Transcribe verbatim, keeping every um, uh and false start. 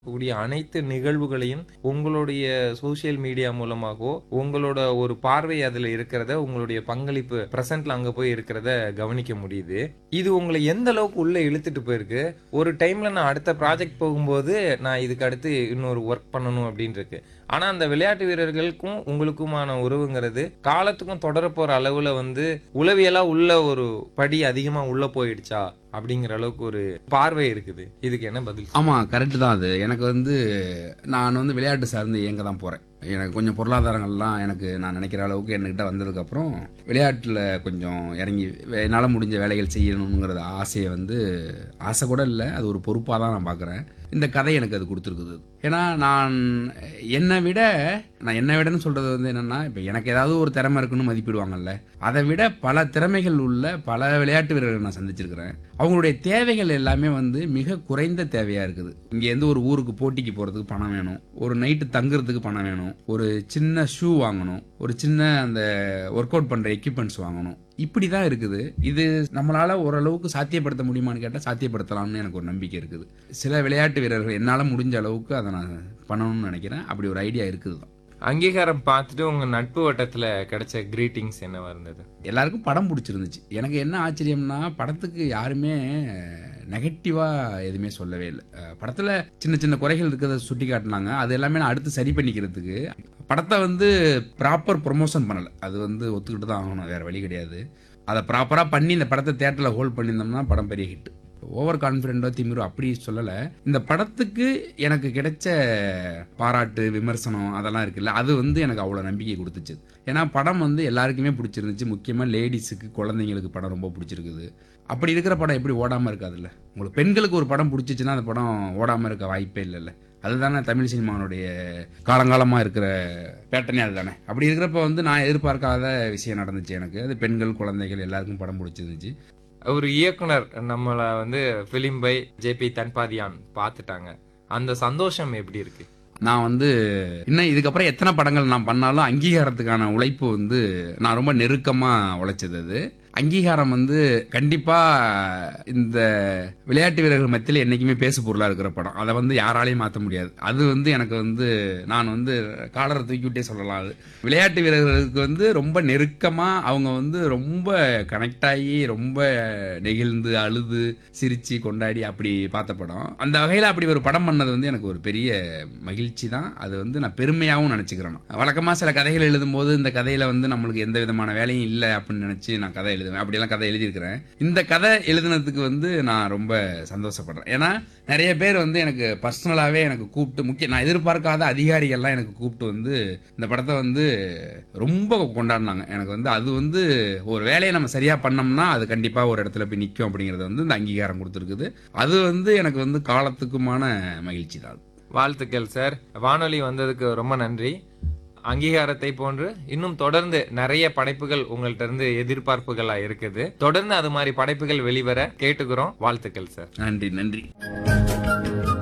கூடிய அனைத்து நிகழ்வுகளையும் உங்களுடைய சோசியல் மீடியா மூலமாகவோ உங்களோட ஒரு பார்வை அதுல இருக்கிறத உங்களுடைய பங்களிப்பு பிரசன்ட்ல அங்க போய் இருக்கிறத கவனிக்க முடியுது. இது உங்களை எந்த அளவுக்கு உள்ள இழுத்துட்டு போயிருக்கு. ஒரு டைம்ல நான் அடுத்த ப்ராஜெக்ட் போகும்போது நான் இதுக்கு அடுத்து இன்னொரு ஒர்க் பண்ணணும் அப்படின்னு இருக்கு. ஆனா அந்த விளையாட்டு வீரர்களுக்கும் உங்களுக்குமான உறவுங்கிறது காலத்துக்கும் தொடர போற அளவுல வந்து உளவியலா உள்ள ஒரு படி அதிகமா உள்ள போயிடுச்சா அப்படிங்கிற அளவுக்கு ஒரு பார்வை இருக்குது. இதுக்கு என்ன பதில்? ஆமா, கரெக்ட் தான். அது எனக்கு வந்து நான் வந்து விளையாட்டு சார்ந்து இயங்க தான் போறேன். எனக்கு கொஞ்சம் பொருளாதாரங்கள்லாம் எனக்கு நான் நினைக்கிற அளவுக்கு என்கிட்ட வந்ததுக்கப்புறம் விளையாட்டில் கொஞ்சம் இறங்கி என்னால் முடிஞ்ச வேலைகள் செய்யணுங்கிறத ஆசையை வந்து ஆசை கூட இல்லை, அது ஒரு பொறுப்பாக தான் நான் பார்க்குறேன். இந்த கதை எனக்கு அது கொடுத்துருக்குது. ஏன்னா நான் என்னை விட நான் என்னை விடன்னு சொல்கிறது வந்து என்னென்னா, இப்போ எனக்கு ஏதாவது ஒரு திறமை இருக்குன்னு மதிப்பிடுவாங்கல்ல, அதை விட பல திறமைகள் உள்ள பல விளையாட்டு வீரர்கள் நான் சந்திச்சிருக்கிறேன். அவங்களுடைய தேவைகள் எல்லாமே வந்து மிக குறைந்த தேவையாக இருக்குது. இங்கேருந்து ஒரு ஊருக்கு போட்டிக்கு போகிறதுக்கு பணம் வேணும், ஒரு நைட்டு தங்குறதுக்கு பணம் வேணும், ஒரு சின்ன ஷூ வாங்கணும், ஒரு சின்ன அந்த ஒர்க் அவுட் பண்ணுற எக்யூப்மெண்ட்ஸ் வாங்கணும். இப்படி தான் இருக்குது. இது நம்மளால ஓரளவுக்கு சாத்தியப்படுத்த முடியுமான்னு கேட்டால் சாத்தியப்படுத்தலாம்னு எனக்கு ஒரு நம்பிக்கை இருக்குது. சில விளையாட்டு வீரர்கள் என்னால் முடிஞ்ச அளவுக்கு அதை நான் பண்ணணும்னு நினைக்கிறேன். அப்படி ஒரு ஐடியா இருக்குது தான். அங்கீகாரம் பார்த்துட்டு உங்க நட்பு வட்டத்துல கிடைச்ச கிரீட்டிங்ஸ் என்னவா இருந்தது? எல்லாருக்கும் படம் பிடிச்சிருந்துச்சு. எனக்கு என்ன ஆச்சரியம்னா, படத்துக்கு யாருமே நெகட்டிவாக எதுவுமே சொல்லவே இல்லை. படத்தில் சின்ன சின்ன குறைகள் இருக்கிறத சுட்டி காட்டினாங்க. அது எல்லாமே நான் அடுத்து சரி பண்ணிக்கிறதுக்கு படத்தை வந்து ப்ராப்பர் ப்ரொமோஷன் பண்ணலை. அது வந்து ஒத்துக்கிட்டு தான் ஆகணும், வேறு வழி கிடையாது. அதை ப்ராப்பராக பண்ணி இந்த படத்தை தேட்டரில் ஹோல்ட் பண்ணியிருந்தோம்னா படம் பெரிய ஹிட். ஓவர் கான்ஃபிடென்ட்டோ திமிரோ அப்படி சொல்லலை. இந்த படத்துக்கு எனக்கு கிடைச்ச பாராட்டு விமர்சனம் அதெல்லாம் இருக்குல்ல, அது வந்து எனக்கு அவ்வளோ நம்பிக்கை கொடுத்துச்சு. ஏன்னா படம் வந்து எல்லாருக்குமே பிடிச்சிருந்துச்சு. முக்கியமாக லேடிஸுக்கு, குழந்தைங்களுக்கு படம் ரொம்ப பிடிச்சிருக்குது. அப்படி இருக்கிற படம் எப்படி ஓடாமல் இருக்காதுல்ல? உங்களுக்கு பெண்களுக்கு ஒரு படம் பிடிச்சிச்சுன்னா அந்த படம் ஓடாமல் இருக்க வாய்ப்பே இல்லைல்ல. அதுதானே தமிழ் சினிமாவுடைய காலங்காலமாக இருக்கிற பேட்டர்னே அதுதானே. அப்படி இருக்கிறப்ப வந்து நான் எதிர்பார்க்காத விஷயம் நடந்துச்சு எனக்கு. அது பெண்கள், குழந்தைகள் எல்லாருக்கும் படம் பிடிச்சிருந்துச்சு. ஒரு இயக்குனர் நம்மள வந்து பிலிம் பை ஜேபி தன்பாதியான் பார்த்துட்டாங்க. அந்த சந்தோஷம் எப்படி இருக்கு? நான் வந்து இன்னும் இதுக்கப்புறம் எத்தனை படங்கள் நான் பண்ணாலும் அங்கீகாரத்துக்கான உழைப்பு வந்து நான் ரொம்ப நெருக்கமாக உழைச்சது. அது அங்கீகாரம் வந்து கண்டிப்பா இந்த விளையாட்டு வீரர்கள் மத்தியில் என்னைக்குமே பேசு பொருளா இருக்கிற படம். அதை வந்து யாராலையும் மாற்ற முடியாது. அது வந்து எனக்கு வந்து நான் வந்து காலரை தூக்கி விட்டே சொல்லலாம். அது விளையாட்டு வீரர்களுக்கு வந்து ரொம்ப நெருக்கமா அவங்க வந்து ரொம்ப கனெக்ட் ஆகி ரொம்ப நெகிழ்ந்து அழுது சிரிச்சு கொண்டாடி அப்படி பார்த்த படம். அந்த வகையில் அப்படி ஒரு படம் பண்ணது வந்து எனக்கு ஒரு பெரிய மகிழ்ச்சி தான். அது வந்து நான் பெருமையாகவும் நினைச்சுக்கிறேன். வழக்கமாக சில கதைகள் எழுதும் போது இந்த கதையில வந்து நம்மளுக்கு எந்த விதமான வேலையும் இல்லை அப்படின்னு நினைச்சு நான் கதை எழுதுவேன். அப்படியெல்லாம் கதை எழுதியிருக்கிறேன். இந்த கதை எழுதுனதுக்கு வந்து நான் ரொம்ப சந்தோஷப்படுறேன். ஏன்னா நிறைய பேர் வந்து எனக்கு பர்சனலாகவே எனக்கு கூப்பிட்டு, முக்கிய நான் எதிர்பார்க்காத அதிகாரிகள்லாம் எனக்கு கூப்பிட்டு வந்து இந்த படத்தை வந்து ரொம்ப கொண்டாடினாங்க. எனக்கு வந்து அது வந்து ஒரு வேலையை நம்ம சரியா பண்ணோம்னா அது கண்டிப்பாக ஒரு இடத்துல போய் நிற்கும் அப்படிங்கிறது வந்து இந்த அங்கீகாரம் கொடுத்துருக்குது. அது வந்து எனக்கு வந்து காலத்துக்குமான மகிழ்ச்சி தான். வாழ்த்துக்கள் சார். வானொலி வந்ததுக்கு ரொம்ப நன்றி. அங்கீகாரத்தை போன்று இன்னும் தொடர்ந்து நிறைய படைப்புகள் உங்கள்ட்ட இருந்து எதிர்பார்ப்புகளா இருக்குது. தொடர்ந்து அது மாதிரி படைப்புகள் வெளிவர கேட்டுக்கிறோம். வாழ்த்துக்கள் சார். நன்றி நன்றி.